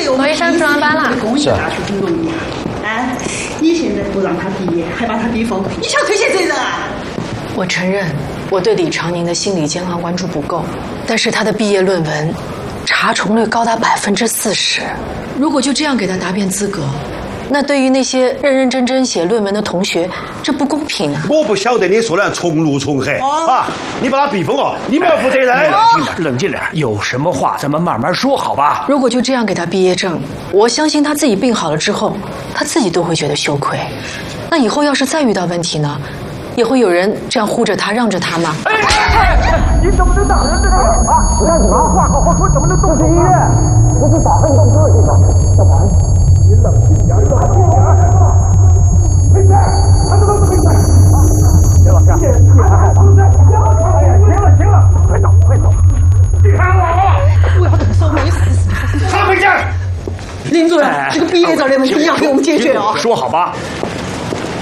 罗医生吃完班了。 公益大学很容易啊！哎，你现在不让他毕业，还把他逼疯，你想推卸责任啊？ 我承认我对李长宁的心理健康关注不够，但是他的毕业论文查重率高达40%，如果就这样给他答辩资格，那对于那些认认真真写论文的同学，这不公平啊！ 我不晓得你说的重录重黑啊！你把他逼疯了，你们要负责任。 冷静点，有什么话咱们慢慢说，好吧？ 如果就这样给他毕业证，我相信他自己病好了之后，他自己都会觉得羞愧。那以后要是再遇到问题呢，也会有人这样护着他、让着他吗？ 你怎么能打人这样啊？不然你话好好说，怎么能动手医院？不是打人动这地方，小白，你冷静点，冷静点。没事，他们都是没事。叶老师，你还好吧？行了，快走。你看我要动手，没事。 他回去。 林主任，这个毕业证的问题要给我们解决哦。 说好吧。